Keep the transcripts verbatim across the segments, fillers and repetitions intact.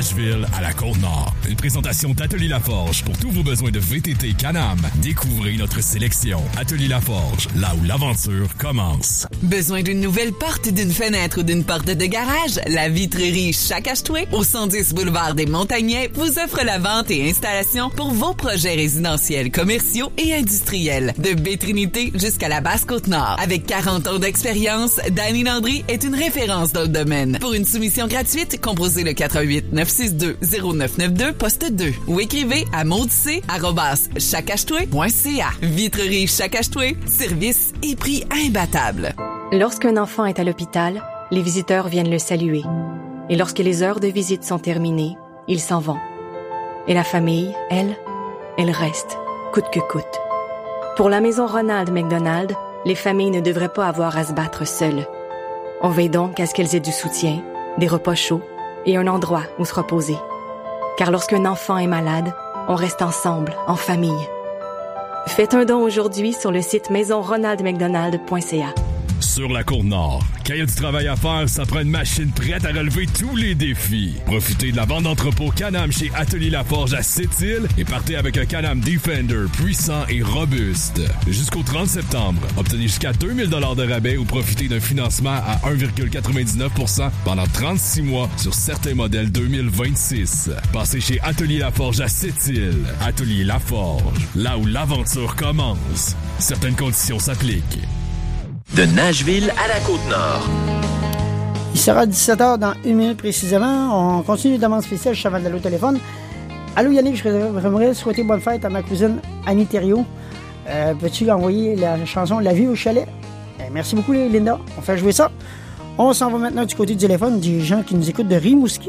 Nashville à la Côte-Nord. Une présentation d'Atelier Laforge pour tous vos besoins de V T T Can-Am. Découvrez notre sélection. Atelier Laforge, là où l'aventure commence. Besoin d'une nouvelle porte, d'une fenêtre ou d'une porte de garage? La Vitrerie Chac-Achetoué, au cent dix boulevard des Montagnais, vous offre la vente et installation pour vos projets résidentiels, commerciaux et industriels. De Baie-Trinité jusqu'à la Basse-Côte-Nord. Avec quarante ans d'expérience, Danny Landry est une référence dans le domaine. Pour une soumission gratuite, composez le quatre un huit neuf six deux zéro neuf neuf deux poste deux ou écrivez à maudc arobase chacachetoué point c a. Vitrerie Chac-Achetoué, service et prix imbattables. Lorsqu'un enfant est à l'hôpital, les visiteurs viennent le saluer. Et lorsque les heures de visite sont terminées, ils s'en vont. Et la famille, elle, elle reste, coûte que coûte. Pour la maison Ronald McDonald, les familles ne devraient pas avoir à se battre seules. On veille donc à ce qu'elles aient du soutien, des repas chauds et un endroit où se reposer. Car lorsqu'un enfant est malade, on reste ensemble, en famille. Faites un don aujourd'hui sur le site maison ronald mcdonald point c a. Sur la Côte-Nord, quand il y a du travail à faire, ça prend une machine prête à relever tous les défis. Profitez de la vente d'entrepôt Can-Am chez Atelier Laforge à Sept-Îles et partez avec un Can-Am Defender puissant et robuste. Jusqu'au trente septembre, obtenez jusqu'à deux mille dollars de rabais ou profitez d'un financement à un virgule quatre-vingt-dix-neuf pour cent pendant trente-six mois sur certains modèles deux mille vingt-six. Passez chez Atelier Laforge à Sept-Îles. Atelier Laforge, là où l'aventure commence. Certaines conditions s'appliquent. De Nashville à la Côte-Nord. Il sera dix-sept heures dans une minute précisément. On continue les demandes spéciales. Je suis avant d'aller au téléphone. Allô Yannick, j'aimerais souhaiter bonne fête à ma cousine Annie Thériault. Euh, peux-tu envoyer la chanson La vie au chalet? Euh, merci beaucoup Linda. On fait jouer ça. On s'en va maintenant du côté du téléphone des gens qui nous écoutent de Rimouski.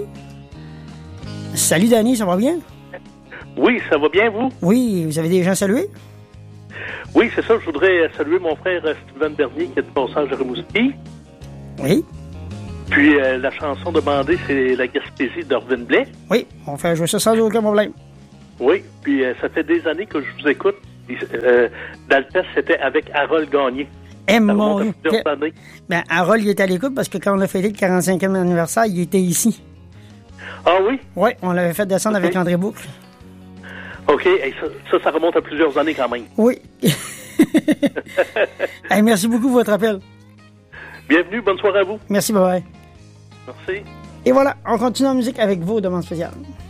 Salut Danny, ça va bien? Oui, ça va bien vous? Oui, vous avez des gens salués? Oui, c'est ça. Je voudrais saluer mon frère Steven Bernier qui est de passage à Rimouski. Oui. Puis euh, la chanson demandée, c'est La Gaspésie d'Orvin Blais. Oui, on fait jouer ça sans aucun problème. Oui, puis euh, ça fait des années que je vous écoute. Euh, dans le test, c'était avec Harold Gagné. Eh mon... Que... Ben, Harold, il était à l'écoute parce que quand on a fêté le quarante-cinquième anniversaire, il était ici. Ah oui? Oui, on l'avait fait descendre okay. avec André Boucle. OK. Hey, ça, ça, ça remonte à plusieurs années quand même. Oui. Hey, merci beaucoup pour votre appel. Bienvenue. Bonne soirée à vous. Merci, bye-bye. Merci. Et voilà, on continue en musique avec vos demandes spéciales.